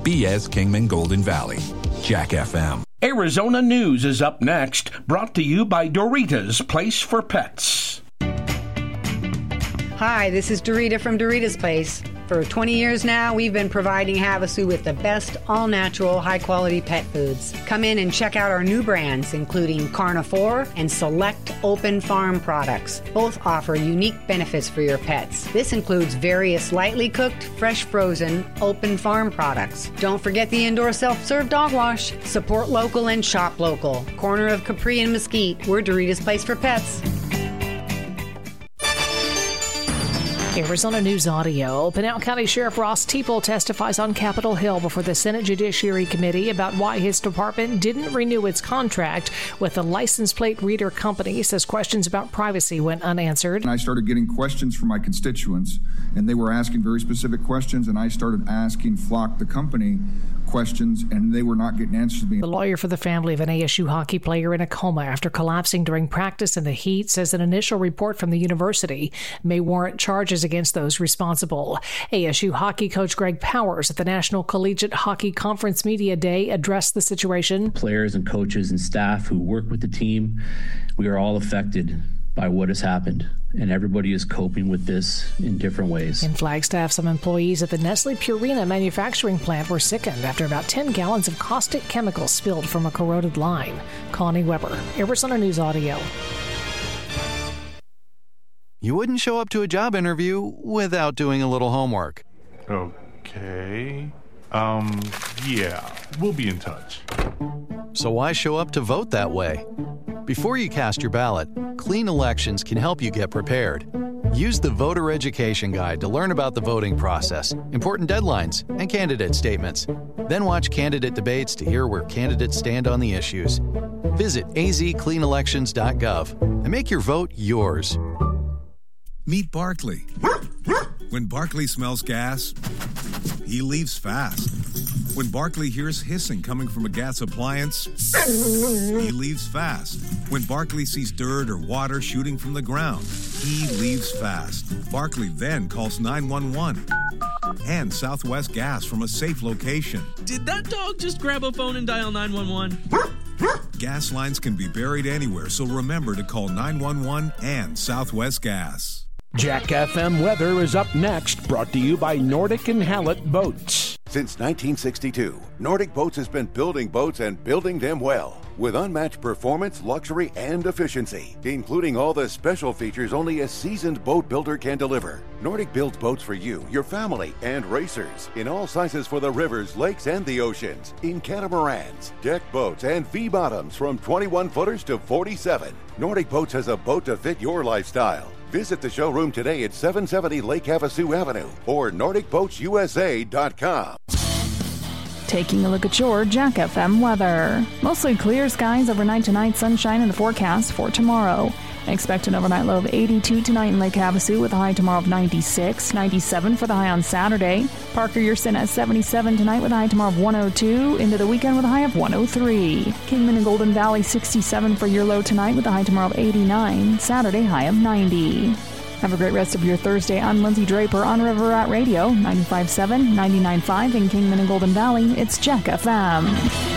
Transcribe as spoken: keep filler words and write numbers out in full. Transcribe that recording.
B S Kingman Golden Valley. Jack F M. Arizona News is up next, brought to you by Doritos Place for Pets. Hi, this is Dorita from Doritos Place. For twenty years now, we've been providing Havasu with the best all-natural, high-quality pet foods. Come in and check out our new brands, including Carnivore and select Open Farm products. Both offer unique benefits for your pets. This includes various lightly cooked, fresh frozen, Open Farm products. Don't forget the indoor self-serve dog wash. Support local and shop local. Corner of Capri and Mesquite, we're Doritos Place for Pets. Arizona News Audio. Pinal County Sheriff Ross Teeple testifies on Capitol Hill before the Senate Judiciary Committee about why his department didn't renew its contract with the license plate reader company. He says questions about privacy went unanswered. And I started getting questions from my constituents, and they were asking very specific questions, and I started asking Flock, the company, questions, and they were not getting answers to me. The lawyer for the family of an A S U hockey player in a coma after collapsing during practice in the heat says an initial report from the university may warrant charges against those responsible. A S U hockey coach Greg Powers at the National Collegiate Hockey Conference Media Day addressed the situation. Players and coaches and staff who work with the team, we are all affected by what has happened, and everybody is coping with this in different ways. In Flagstaff, some employees at the Nestle Purina manufacturing plant were sickened after about ten gallons of caustic chemicals spilled from a corroded line. Connie Weber, Arizona News Audio. You wouldn't show up to a job interview without doing a little homework. Okay. Um, yeah, we'll be in touch. So why show up to vote that way? Before you cast your ballot, Clean Elections can help you get prepared. Use the Voter Education Guide to learn about the voting process, important deadlines, and candidate statements. Then watch candidate debates to hear where candidates stand on the issues. Visit a z clean elections dot gov and make your vote yours. Meet Barkley. When Barkley smells gas, he leaves fast. When Barkley hears hissing coming from a gas appliance, he leaves fast. When Barkley sees dirt or water shooting from the ground, he leaves fast. Barkley then calls nine one one and Southwest Gas from a safe location. Did that dog just grab a phone and dial nine one one? Gas lines can be buried anywhere, so remember to call nine one one and Southwest Gas. Jack F M weather is up next, brought to you by Nordic and Hallett Boats. Since nineteen sixty-two, Nordic Boats has been building boats and building them well, with unmatched performance, luxury, and efficiency, including all the special features only a seasoned boat builder can deliver. Nordic builds boats for you, your family, and racers, in all sizes for the rivers, lakes, and the oceans, in catamarans, deck boats, and V-bottoms from twenty-one footers to forty-seven. Nordic Boats has a boat to fit your lifestyle. Visit the showroom today at seven seventy Lake Havasu Avenue or nordic boats u s a dot com. Taking a look at your Jack F M weather. Mostly clear skies overnight tonight, sunshine in the forecast for tomorrow. Expect an overnight low of eighty-two tonight in Lake Havasu with a high tomorrow of ninety-six, ninety-seven for the high on Saturday. Parker, you're sitting at seventy-seven tonight with a high tomorrow of one oh two, into the weekend with a high of one oh three. Kingman and Golden Valley sixty-seven for your low tonight with a high tomorrow of eighty-nine, Saturday high of ninety. Have a great rest of your Thursday. I'm Lindsay Draper on River Rat Radio, ninety-five point seven, ninety-nine point five in Kingman and Golden Valley. It's Jack F M.